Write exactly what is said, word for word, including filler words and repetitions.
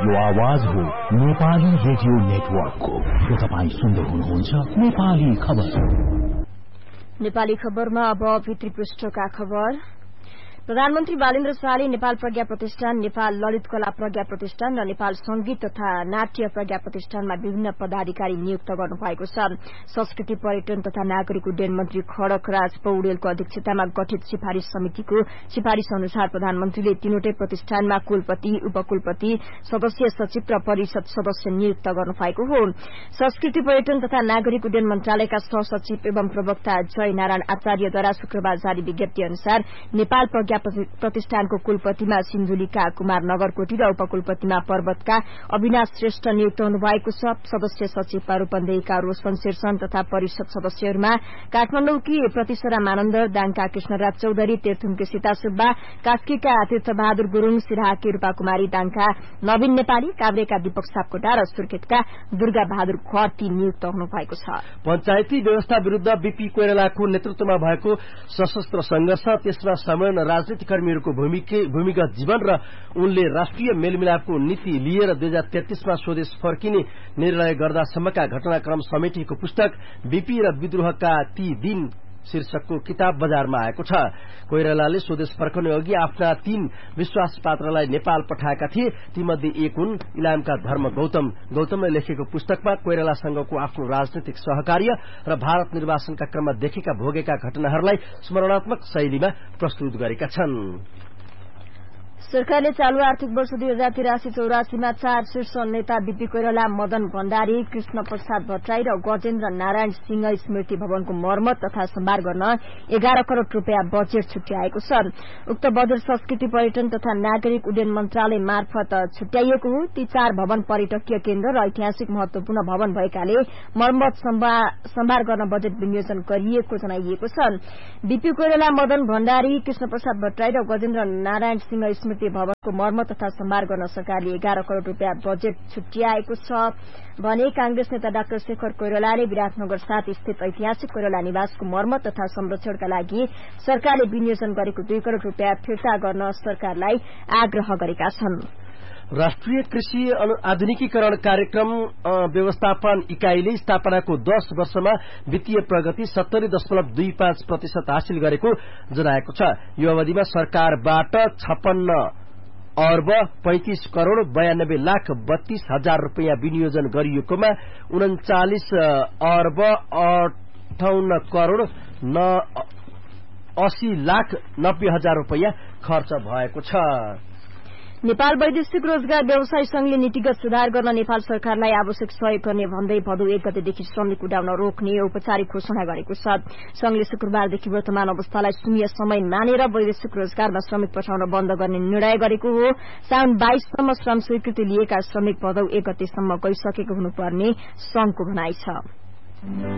यो आवाज हो नेपाली रेडियो नेटवर्कको। यो तपाईँ सुन्दै हुनुहुन्छ नेपाली खबर। नेपाली खबरमा अब भित्री पृष्ठका खबर। प्रधानमन्त्री बालेन्द्र शाहले नेपाल प्रज्ञा प्रतिष्ठान, नेपाल ललित कला प्रज्ञा प्रतिष्ठान र नेपाल संगीत तथा नाट्य प्रज्ञा प्रतिष्ठानमा विभिन्न पदाधिकारी नियुक्त गर्नुभएको छ। संस्कृति, पर्यटन तथा नागरिक उड्डयन मन्त्री खड्गराज पौडेलको अध्यक्षतामा गठित सिफारिश समितिको सिफारिश अनुसार प्रधानमन्त्रीले तीनवटै प्रतिष्ठानमा कुलपति, उपकुलपति, सदस्य सचिव र परिषद सदस्य नियुक्त गर्नुभएको हो। संस्कृति, पर्यटन तथा नागरिक उड्डयन मन्त्रालयका सहसचिव एवं प्रवक्ता जय नारायण आचार्यद्वारा शुक्रबार जारी विज्ञप्ति अनुसार नेपाल प्रज्ञा प्रतिष्ठानको कुलपतिमा सिन्धुलीका कुमार नगरकोटी र उपकुलपतिमा पर्वतका अविनाश श्रेष्ठ नियुक्त हुनुभएको छ। सदस्य सचिवमा रूपन्देहीका रोशन शेरसन तथा परिषद सदस्यहरूमा काठमाडौँकी प्रतिसरा मानन्दर, दाङका कृष्णराज चौधरी, तेर्थुमकी सीता सुब्बा, कास्कीका तीर्थबहादुर गुरूङ, सिराहाकी रूपाकुमारी, दाङका नवीन नेपाली, काभ्रेका दीपक सापकोटा र सुर्खेतका दुर्गा बहादुर खर्ती नियुक्त हुनुभएको छ। पञ्चायती व्यवस्था विरूद्ध बीपी कोइरालाको नेतृत्वमा भएको सशस्त्र संघर्ष, त्यसमा संलग्न राजनीतिक कर्मीहरूको भूमिगत जीवन र उनले राष्ट्रिय मेलमिलापको नीति लिएर दुई हजार तेत्तीसमा स्वदेश फर्किने निर्णय गर्दासम्मका घटनाक्रम समेटिएको पुस्तक बीपी र विद्रोहका ती दिन शीर्षकको किताब बजारमा आएको छ। कोइरालाले स्वदेश फर्कने अघि आफ्ना तीन विश्वास पात्रलाई नेपाल पठाएका थिए। तीमध्ये एक हुन् इलामका धर्म गौतम। गौतमले लेखेको पुस्तकमा कोइरालासँगको आफ्नो राजनीतिक सहकार्य र भारत निर्वाचनका क्रममा देखेका भोगेका घटनाहरूलाई स्मरणात्मक शैलीमा प्रस्तुत गरेका छन्। सरकारले चालू आर्थिक वर्ष दुई हजार तिरासी चौरासीमा चार शीर्ष नेता बीपी कोइराला, मदन भण्डारी, कृष्ण प्रसाद भट्टराई र गजेन्द्र नारायण सिंह स्मृति भवनको मर्मत तथा सम्भार गर्न एघार करोड़ रूपियाँ बजेट छुट्याएको छ। उक्त बजेट संस्कृति, पर्यटन तथा नागरिक उड्डयन मन्त्रालय मार्फत छुट्याइएको हो। ती चार भवन पर्यटकीय केन्द्र र ऐतिहासिक महत्वपूर्ण भवन भएकाले मर्मत सम्भार गर्न बजेट विनियोजन गरिएको जनाइएको छ। बीपी कोइराला, मदन भण्डारी, कृष्ण प्रसाद भट्टराई र गजेन्द्र नारायण सिंह स्मृति भवनको मर्मत तथा सम्भार गर्न सरकारले एघार करोड़ रूपियाँ बजेट छुट्याएको छ भने कांग्रेस नेता डाक्टर शेखर कोइरालाले विराटनगर सात स्थित ऐतिहासिक कोइराला निवासको मर्मत तथा संरक्षणका लागि सरकारले विनियोजन गरेको दुई करोड़ रूपियाँ फिर्ता गर्न सरकारलाई आग्रह गरेका छन्। राष्ट्रिय कृषि आधुनिकीकरण कार्यक्रम व्यवस्थापन इकाईले स्थापनाको दश वर्षमा वित्तीय प्रगति सत्तरी दशमलव दुई पाँच प्रतिशत हासिल गरेको जनाएको छ। यो अवधिमा सरकारबाट छप्पन्न अर्ब पैंतिस करोड़ बयानब्बे लाख बत्तीस हजार रूपियाँ विनियोजन गरिएकोमा उन्चालिस अर्ब अठाउन्न करोड़ अस्सी लाख नब्बे हजार रूपियाँ खर्च भएको छ। नेपाल वैदेशिक रोजगार व्यवसाय संघले नीतिगत सुधार गर्न नेपाल सरकारलाई आवश्यक सहयोग गर्ने भन्दै भदौ एक गतेदेखि श्रमिक उडाउन रोक्ने औपचारिक घोषणा गरेको छ। संघले शुक्रबारदेखि वर्तमान अवस्थालाई शून्य समय मानेर वैदेशिक रोजगारमा श्रमिक पठाउन बन्द गर्ने निर्णय गरेको हो। साउन बाइससम्म श्रम स्वीकृति लिएका श्रमिक भदौ एक गतेसम्म गइसकेको हुनुपर्ने संघको भनाइ छ।